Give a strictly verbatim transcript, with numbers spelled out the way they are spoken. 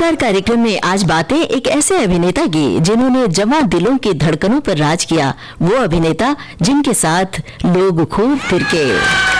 बार कार्यक्रम में आज बातें एक ऐसे अभिनेता की जिन्होंने जवां दिलों की धड़कनों पर राज किया, वो अभिनेता जिनके साथ लोग खूब थिरके।